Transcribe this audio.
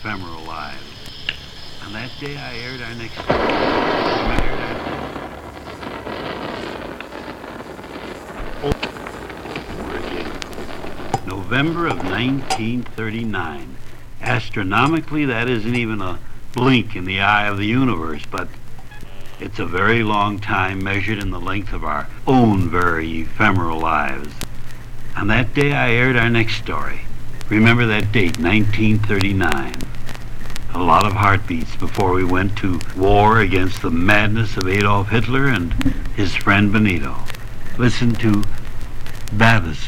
ephemeral lives. On that day, I aired our next story. November of 1939. Astronomically, that isn't even a blink in the eye of the universe, but it's a very long time measured in the length of our own very ephemeral lives. On that day, I aired our next story. Remember that date, 1939. A lot of heartbeats before we went to war against the madness of Adolf Hitler and his friend Benito. Listen to Bavis.